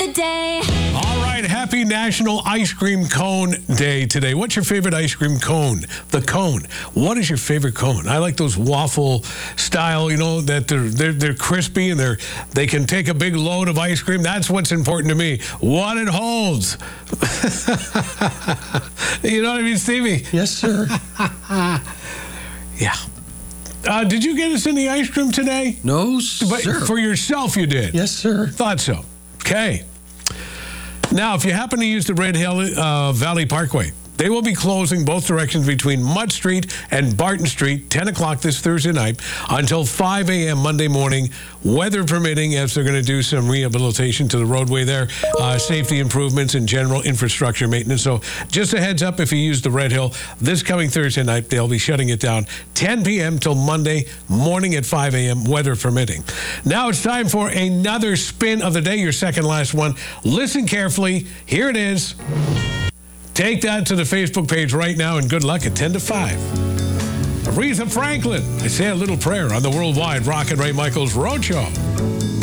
the day. All right, happy National Ice Cream Cone Day today. What's your favorite ice cream cone? The cone. What is your favorite cone? I like those waffle style, that they're crispy and they can take a big load of ice cream. That's what's important to me. What it holds. You know what I mean, Stevie? Yes, sir. Yeah. Did you get us any ice cream today? No, But sir. for yourself, you did? Yes, sir. Thought so. Okay. Now, if you happen to use the Red Hill Valley Parkway, they will be closing both directions between Mudd Street and Barton Street, 10 o'clock this Thursday night until 5 a.m. Monday morning, weather permitting, as they're going to do some rehabilitation to the roadway there, safety improvements and general infrastructure maintenance. So just a heads up, if you use the Red Hill, this coming Thursday night, they'll be shutting it down 10 p.m. till Monday morning at 5 a.m., weather permitting. Now it's time for another spin of the day, your second last one. Listen carefully. Here it is. Take that to the Facebook page right now, and good luck at 10 to 5. Aretha Franklin, I say a little prayer on the worldwide Rock and Ray Michaels Road Show.